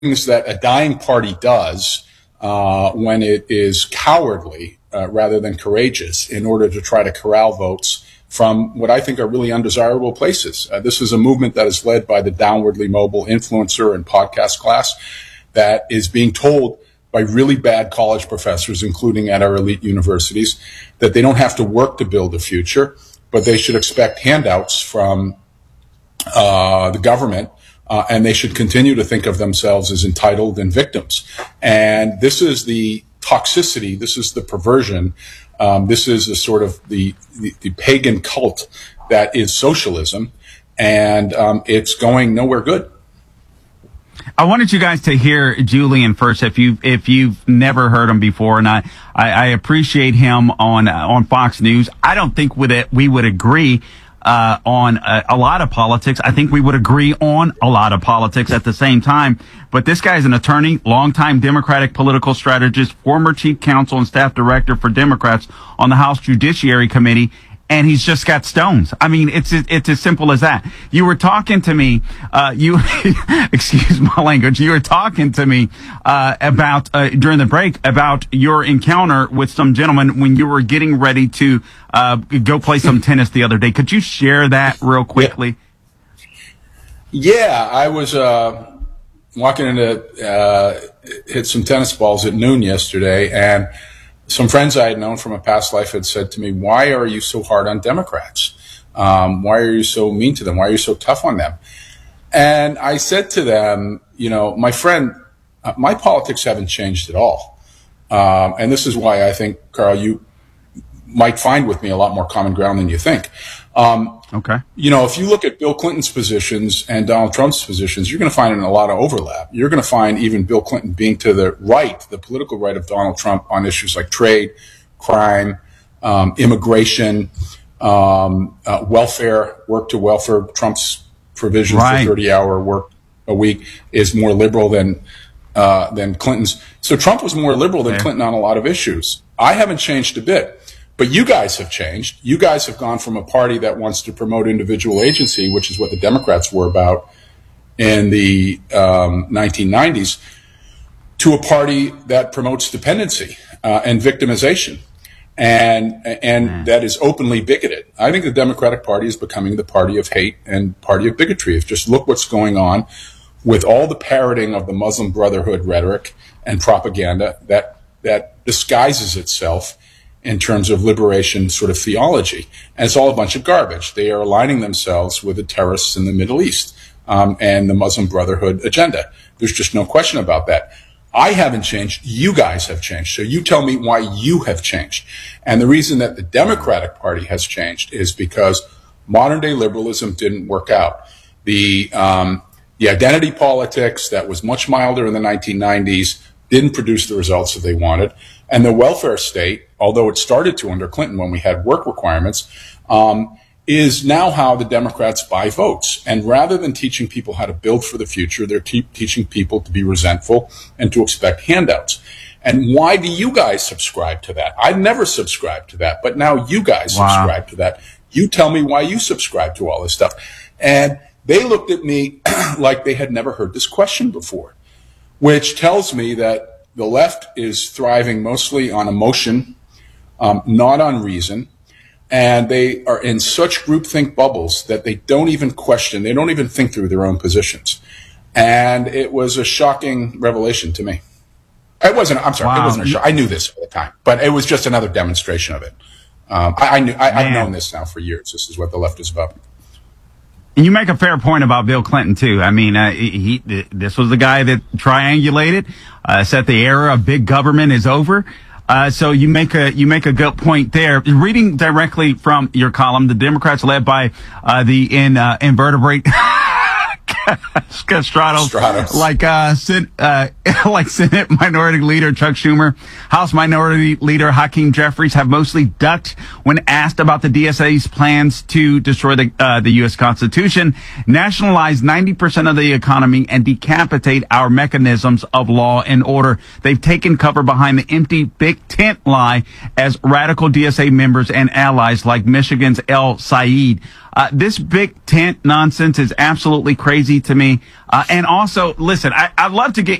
things that a dying party does when it is cowardly rather than courageous in order to try to corral votes from what I think are really undesirable places. This is a movement that is led by the downwardly mobile influencer and podcast class that is being told by really bad college professors, including at our elite universities, that they don't have to work to build a future, but they should expect handouts from the government, and they should continue to think of themselves as entitled and victims. And this is the toxicity, this is the perversion, this is the sort of the pagan cult that is socialism, and it's going nowhere good. I wanted you guys to hear Julian first, if you've never heard him before, and I appreciate him on Fox News. I don't think we would agree on a lot of politics. I think we would agree on a lot of politics at the same time. But this guy is an attorney, longtime Democratic political strategist, former chief counsel and staff director for Democrats on the House Judiciary Committee. And he's just got stones. I mean, it's as simple as that. You were talking to me, excuse my language, you were talking to me about during the break about your encounter with some gentleman when you were getting ready to go play some tennis the other day. Could you share that real quickly? Yeah, I was walking into hit some tennis balls at noon yesterday, and some friends I had known from a past life had said to me, "Why are you so hard on Democrats? Why are you so mean to them? Why are you so tough on them?" And I said to them, my friend, my politics haven't changed at all. And this is why I think, Carl, you might find with me a lot more common ground than you think. Okay. If you look at Bill Clinton's positions and Donald Trump's positions, you're going to find a lot of overlap. You're going to find even Bill Clinton being to the right, the political right of Donald Trump on issues like trade, crime, immigration, welfare, work to welfare. Trump's provision for 30-hour work a week is more liberal than Clinton's. So Trump was more liberal than Clinton on a lot of issues. I haven't changed a bit. But you guys have changed. You guys have gone from a party that wants to promote individual agency, which is what the Democrats were about in the 1990s, to a party that promotes dependency and victimization, and that is openly bigoted. I think the Democratic Party is becoming the party of hate and party of bigotry. Just look what's going on with all the parroting of the Muslim Brotherhood rhetoric and propaganda that disguises itself in terms of liberation sort of theology. And it's all a bunch of garbage. They are aligning themselves with the terrorists in the Middle East and the Muslim Brotherhood agenda. There's just no question about that. I haven't changed. You guys have changed. So you tell me why you have changed. And the reason that the Democratic Party has changed is because modern day liberalism didn't work out. The identity politics that was much milder in the 1990s didn't produce the results that they wanted. And the welfare state, although it started to under Clinton when we had work requirements, is now how the Democrats buy votes. And rather than teaching people how to build for the future, they're teaching people to be resentful and to expect handouts. And why do you guys subscribe to that? I've never subscribed to that, but now you guys subscribe to that. You tell me why you subscribe to all this stuff. And they looked at me like they had never heard this question before, which tells me that the left is thriving mostly on emotion, not on reason, and they are in such groupthink bubbles that they don't even question, they don't even think through their own positions. And it was a shocking revelation to me. It wasn't a shock. I knew this at the time, but it was just another demonstration of it. I've known this now for years. This is what the left is about. And you make a fair point about Bill Clinton too. I mean, this was the guy that triangulated, said the era of big government is over. So you make a good point there. Reading directly from your column, the Democrats led by the invertebrate Stratos. Like Senate Minority Leader Chuck Schumer, House Minority Leader Hakeem Jeffries have mostly ducked when asked about the DSA's plans to destroy the U.S. Constitution, nationalize 90% of the economy, and decapitate our mechanisms of law and order. They've taken cover behind the empty big tent lie as radical DSA members and allies like Michigan's El Sayed. This big tent nonsense is absolutely crazy. to me. And also, listen, I'd love to get